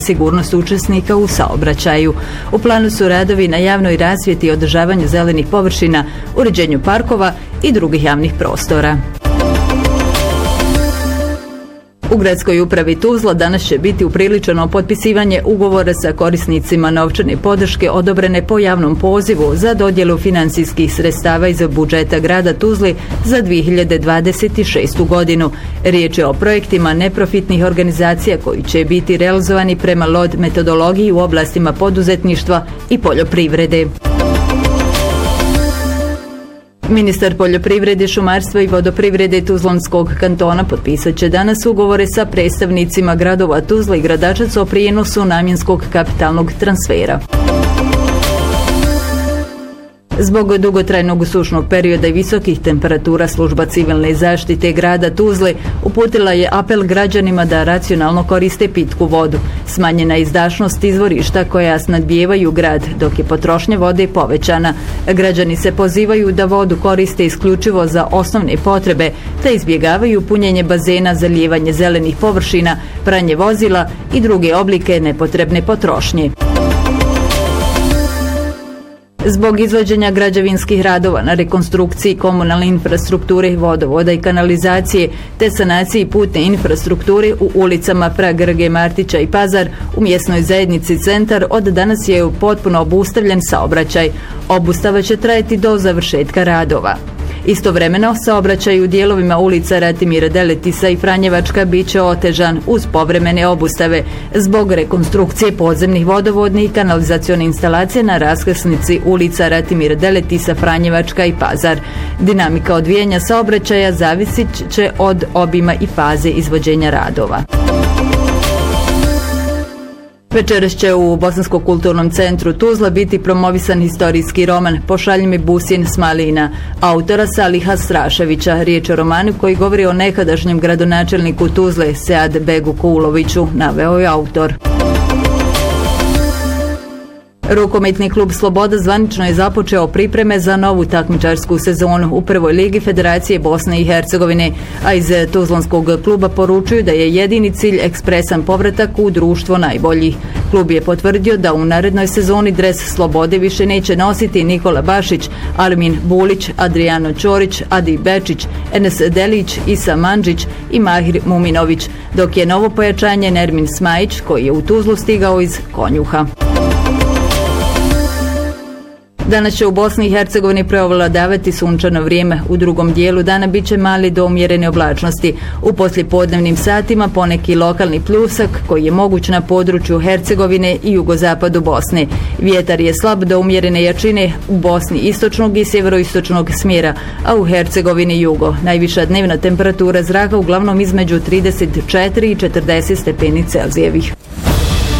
sigurnost učesnika u saobraćaju. U planu su radovi na javnoj rasvjeti i održavanju zelenih površina, uređenju parkova i drugih javnih prostora. U gradskoj upravi Tuzla danas će biti upriličeno potpisivanje ugovora sa korisnicima novčane podrške odobrene po javnom pozivu za dodjelu financijskih sredstava iz budžeta grada Tuzli za 2026. godinu. Riječ je o projektima neprofitnih organizacija koji će biti realizovani prema LOD metodologiji u oblastima poduzetništva i poljoprivrede. Ministar poljoprivrede, šumarstva i vodoprivrede Tuzlanskog kantona potpisat će danas ugovore sa predstavnicima gradova Tuzla i Gradačac o prijenosu namjenskog kapitalnog transfera. Zbog dugotrajnog sušnog perioda i visokih temperatura služba civilne zaštite grada Tuzle uputila je apel građanima da racionalno koriste pitku vodu. Smanjena izdašnost izvorišta koja snadbijevaju grad, dok je potrošnja vode povećana. Građani se pozivaju da vodu koriste isključivo za osnovne potrebe, te izbjegavaju punjenje bazena, zalijevanje zelenih površina, pranje vozila i druge oblike nepotrebne potrošnje. Zbog izvođenja građevinskih radova na rekonstrukciji komunalne infrastrukture, vodovoda i kanalizacije te sanaciji putne infrastrukture u ulicama Prag, Grge, Martića i Pazar u mjesnoj zajednici Centar od danas je potpuno obustavljen saobraćaj. Obustava će trajati do završetka radova. Istovremeno, saobraćaj u dijelovima ulica Ratimira Deletisa i Franjevačka bit će otežan uz povremene obustave zbog rekonstrukcije podzemnih vodovodnih i kanalizacione instalacije na raskrsnici ulica Ratimira Deletisa, Franjevačka i Pazar. Dinamika odvijanja saobraćaja zavisit će od obima i faze izvođenja radova. Večeras će u Bosanskom kulturnom centru Tuzla biti promovisan historijski roman Pošalji mi Busin s malina, autora Saliha Straševića. Riječ o romanu koji govori o nekadašnjem gradonačelniku Tuzle, Sead Begu Kuloviću, naveo je autor. Rukometni klub Sloboda zvanično je započeo pripreme za novu takmičarsku sezonu u prvoj ligi Federacije Bosne i Hercegovine, a iz Tuzlanskog kluba poručuju da je jedini cilj ekspresan povratak u društvo najboljih. Klub je potvrdio da u narednoj sezoni dres Slobode više neće nositi Nikola Bašić, Armin Bulić, Adriano Ćorić, Adi Bečić, Enes Delić, Isa Mandžić i Mahir Muminović, dok je novo pojačanje Nermin Smajić koji je u Tuzlu stigao iz Konjuha. Danas će u Bosni i Hercegovini preovladavati sunčano vrijeme. U drugom dijelu dana bit će mali do umjerene oblačnosti. U poslijepodnevnim satima poneki lokalni pljusak koji je moguć na području Hercegovine i jugozapadu Bosne. Vjetar je slab do umjerene jačine u Bosni istočnog i sjeveroistočnog smjera, a u Hercegovini jugo. Najviša dnevna temperatura zraka uglavnom između 34 i 40 stepeni Celzijevih.